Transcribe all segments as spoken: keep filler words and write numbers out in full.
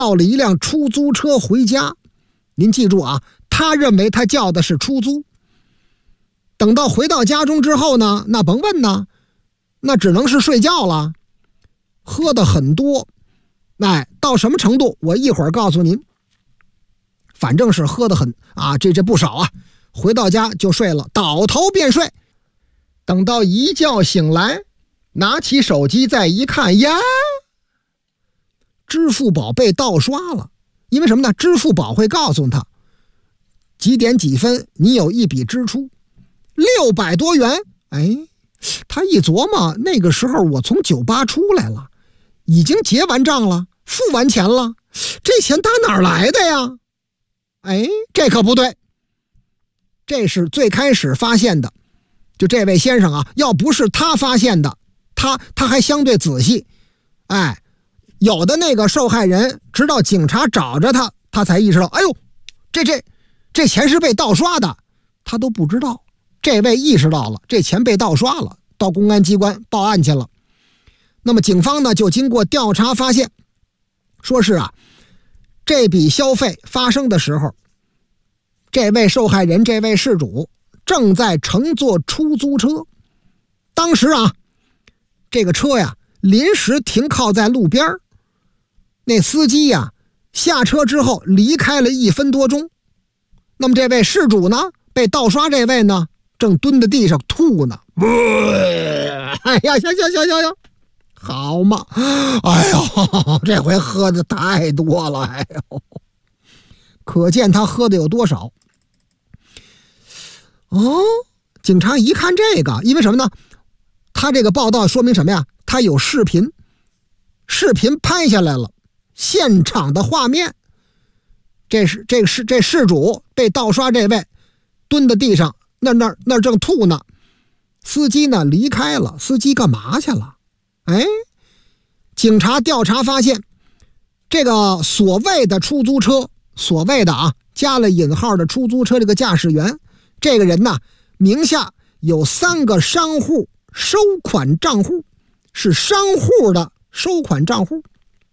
叫了一辆出租车回家。您记住啊，他认为他叫的是出租。等到回到家中之后呢，那甭问呢，那只能是睡觉了。喝的很多，哎，到什么程度我一会儿告诉您。反正是喝的很啊，这这不少啊。回到家就睡了，倒头便睡。等到一觉醒来，拿起手机再一看呀，支付宝被盗刷了。因为什么呢？支付宝会告诉他几点几分你有一笔支出六百多元。哎，他一琢磨，那个时候我从酒吧出来了，已经结完账了，付完钱了，这钱打哪儿来的呀？哎，这可不对。这是最开始发现的，就这位先生啊，要不是他发现的，他他还相对仔细。哎，有的那个受害人直到警察找着他，他才意识到，哎呦，这这这钱是被盗刷的，他都不知道。这位意识到了，这钱被盗刷了，到公安机关报案去了。那么警方呢，就经过调查发现，说是啊，这笔消费发生的时候，这位受害人，这位事主正在乘坐出租车。当时啊，这个车呀临时停靠在路边，那司机呀下车之后离开了一分多钟。那么这位事主呢，被盗刷这位呢，正蹲在地上吐呢。哎呀，行行行行行，好嘛！哎呦，这回喝的太多了，哎呦，可见他喝的有多少。哦，警察一看这个，因为什么呢？他这个报道说明什么呀？他有视频，视频拍下来了现场的画面。这是这是这事主被盗刷这位蹲在地上，那那那正吐呢。司机呢离开了，司机干嘛去了？哎，警察调查发现，这个所谓的出租车，所谓的啊加了引号的出租车这个驾驶员，这个人呢名下有三个商户收款账户，是商户的收款账户。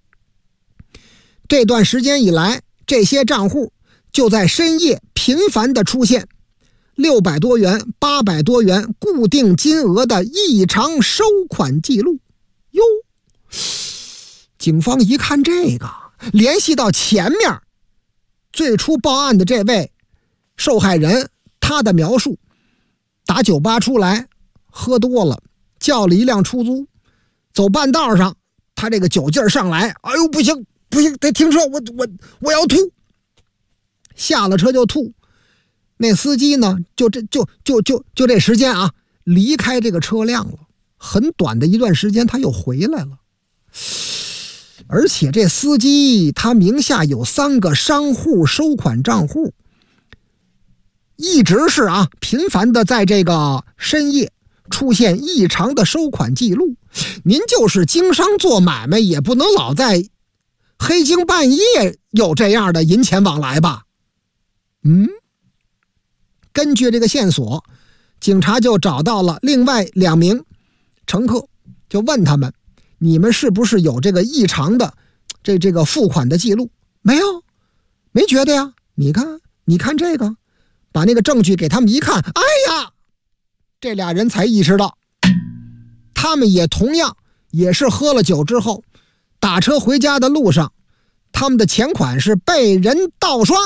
这段时间以来，这些账户就在深夜频繁的出现六百多元、八百多元固定金额的异常收款记录。哟，警方一看这个，联系到前面最初报案的这位受害人，他的描述，打酒吧出来喝多了，叫了一辆出租，走半道上他这个酒劲儿上来，哎呦不行不行，得停车，我我我要吐，下了车就吐。那司机呢就这就就就就这时间啊离开这个车辆了，很短的一段时间他又回来了。而且这司机他名下有三个商户收款账户，一直是啊频繁的在这个深夜出现异常的收款记录。您就是经商做买卖，也不能老在黑更半夜有这样的银钱往来吧？嗯，根据这个线索，警察就找到了另外两名乘客，就问他们，你们是不是有这个异常的这这个付款的记录？没有，没觉得呀。你看你看这个，把那个证据给他们一看，哎呀，这俩人才意识到，他们也同样也是喝了酒之后打车回家的路上，他们的钱款是被人盗刷。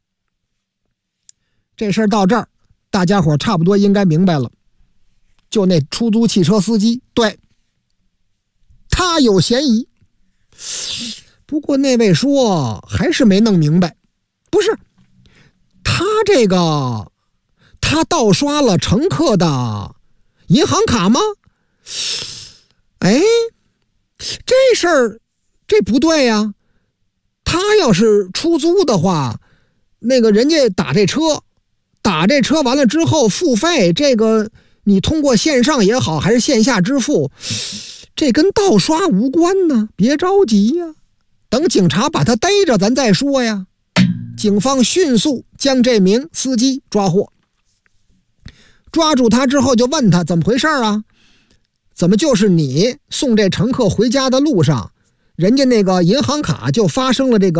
这事儿到这儿，大家伙差不多应该明白了。就那出租汽车司机，对，他有嫌疑。不过那位说还是没弄明白，不是他这个他盗刷了乘客的银行卡吗？哎，这事儿这不对呀。他要是出租的话，那个人家打这车打这车完了之后付费，这个你通过线上也好还是线下支付，这跟盗刷无关呢。别着急呀，等警察把他逮着咱再说呀。警方迅速将这名司机抓获，抓住他之后就问他怎么回事啊？怎么就是你送这乘客回家的路上， 人家那个银行卡就发生了这个